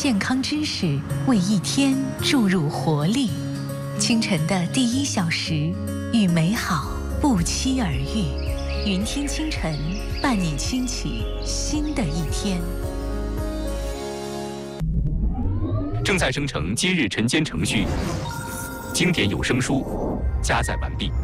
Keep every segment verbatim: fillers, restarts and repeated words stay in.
健康知识为一天注入活力。清晨的第一小时，与美好不期而遇。云听清晨，伴你轻启新的一天。 正在生成今日晨间程序，经典有声书加载完毕。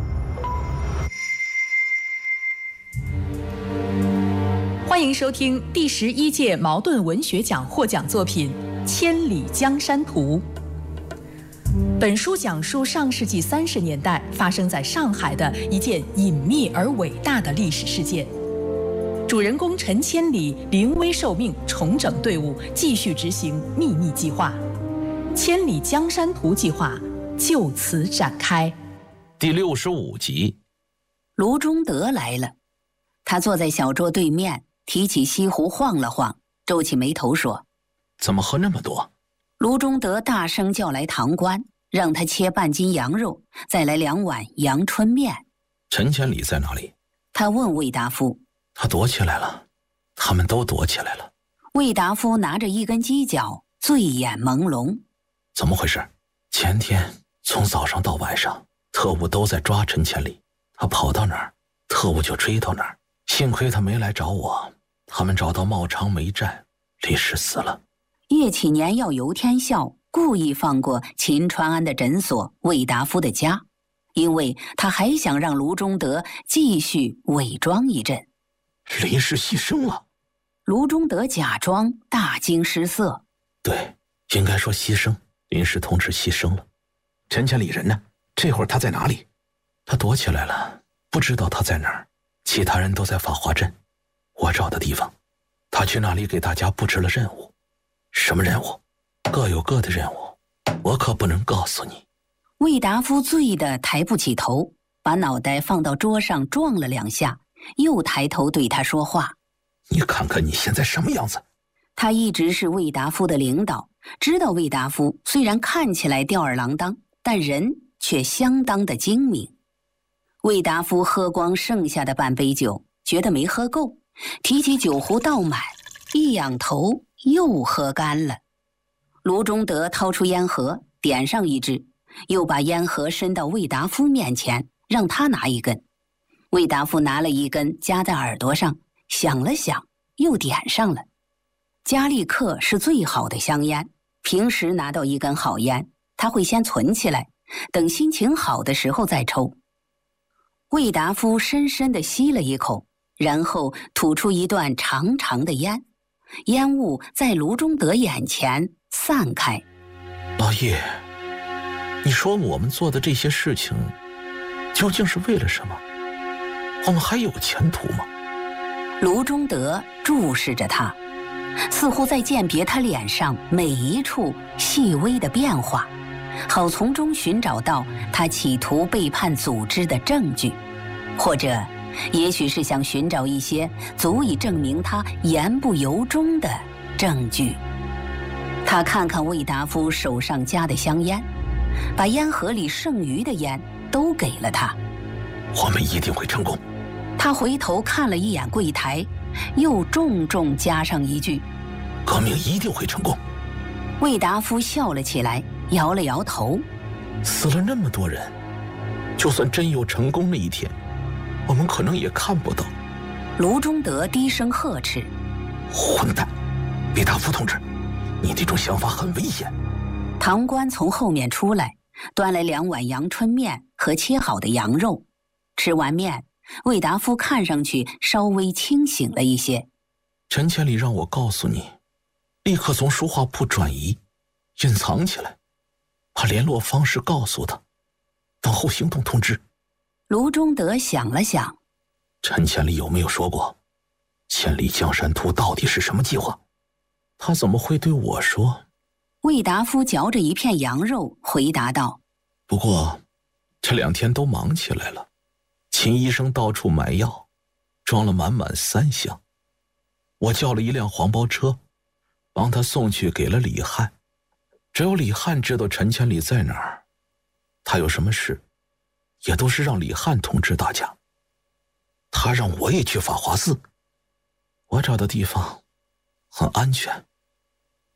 欢迎收听第十一届茅盾文学奖获奖作品《千里江山图》。本书讲述上世纪三十年代发生在上海的一件隐秘而伟大的历史事件。主人公陈千里临危受命，重整队伍，继续执行秘密计划。千里江山图计划就此展开。 第六十五集， 卢中德来了，他坐在小桌对面，提起西壶晃了晃，皱起眉头说：“ 怎么喝那么多？” 卢中德大声叫来堂官，让他切半斤羊肉，再来两碗阳春面。 陈千里在哪里？ 他问魏达夫。 他躲起来了，他们都躲起来了。 魏达夫拿着一根鸡脚，醉眼朦胧。 怎么回事？前天从早上到晚上，特务都在抓陈千里，他跑到哪儿，特务就追到哪儿。幸亏他没来找我，他们找到茂昌没站，李氏死了。 叶启年要游天笑，故意放过秦川安的诊所魏达夫的家，因为他还想让卢中德继续伪装一阵。 李氏牺牲了。 卢中德假装大惊失色。 对，应该说牺牲。林氏同志牺牲了。陈千里人呢？这会儿他在哪里？他躲起来了，不知道他在哪儿。其他人都在法华镇，我找的地方。他去那里给大家布置了任务。什么任务？各有各的任务，我可不能告诉你。 魏达夫醉得抬不起头，把脑袋放到桌上撞了两下，又抬头对他说话。 你看看你现在什么样子？ 他一直是魏达夫的领导，知道魏达夫虽然看起来吊儿郎当，但人却相当的精明。魏达夫喝光剩下的半杯酒，觉得没喝够，提起酒壶倒满，一仰头又喝干了。卢中德掏出烟盒，点上一支，又把烟盒伸到魏达夫面前，让他拿一根。魏达夫拿了一根夹在耳朵上，想了想，又点上了。加利克是最好的香烟，平时拿到一根好烟，他会先存起来，等心情好的时候再抽。魏达夫深深地吸了一口，然后吐出一段长长的烟，烟雾在卢中德眼前散开。 老叶，你说我们做的这些事情究竟是为了什么？我们还有前途吗？ 卢中德注视着他，似乎在鉴别他脸上每一处细微的变化，好从中寻找到他企图背叛组织的证据，或者也许是想寻找一些足以证明他言不由衷的证据。他看看魏达夫手上夹的香烟，把烟盒里剩余的烟都给了他。 我们一定会成功。 他回头看了一眼柜台，又重重加上一句： 革命一定会成功。 魏达夫笑了起来，摇了摇头。 死了那么多人，就算真有成功那一天，我们可能也看不到。 卢中德低声呵斥： 混蛋，魏达夫同志，你这种想法很危险。 堂官从后面出来，端来两碗阳春面和切好的羊肉。吃完面，魏达夫看上去稍微清醒了一些。 陈千里让我告诉你，立刻从书画铺转移，隐藏起来，把联络方式告诉他，等候行动通知。 卢中德想了想， 陈千里有没有说过千里江山图到底是什么计划？他怎么会对我说？ 魏达夫嚼着一片羊肉回答道： 不过这两天都忙起来了，秦医生到处买药，装了满满三箱。我叫了一辆黄包车，帮他送去给了李汉。只有李汉知道陈千里在哪儿，他有什么事也都是让李汉通知大家。他让我也去法华寺，我找的地方很安全。